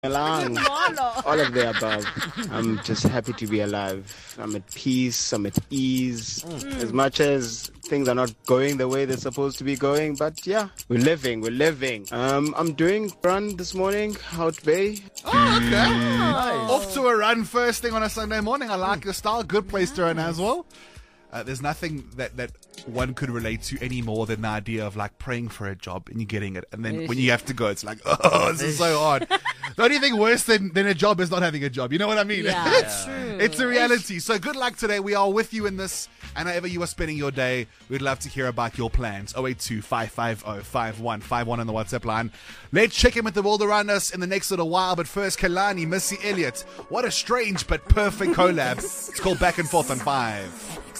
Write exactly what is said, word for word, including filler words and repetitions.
Along, all of the above. I'm just happy to be alive. I'm at peace, I'm at ease. Mm. As much as things are not going the way they're supposed to be going, but yeah, we're living, we're living. Um, I'm doing run this morning, out Bay. Oh, okay. Nice. Off to a run first thing on a Sunday morning. I like your style. Good place to run as well. Uh, there's nothing that, that one could relate to any more than the idea of like praying for a job and you're getting it. And then when you have to go, it's like, oh, this is so hard. The only thing worse than, than a job is not having a job. You know what I mean? Yeah, it's, true. It's a reality. So good luck today. We are with you in this. And however you are spending your day, we'd love to hear about your plans. oh eight two, five five oh, five one five one on the WhatsApp line. Let's check in with the world around us in the next little while. But first, Kalani, Missy Elliott. What a strange but perfect collab. It's called Back and Forth on five.